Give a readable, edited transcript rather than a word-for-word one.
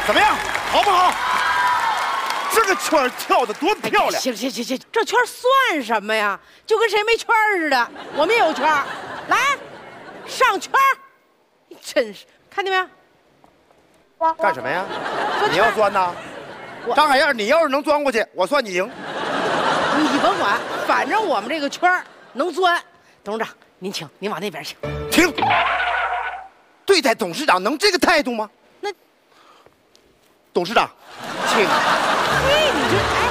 怎么样？好不好？这个圈跳的多漂亮！ 行，这圈算什么呀？就跟谁没圈似的。我们也有圈，来，上圈。真是，看见没有？ 干什么呀？你要钻呐？张海燕，你要是能钻过去，我算你赢。 你甭管，反正我们这个圈能钻。董事长，您请，您往那边请。 停！对待董事长能这个态度吗？ 那， 董事长，请。 嘿，你这。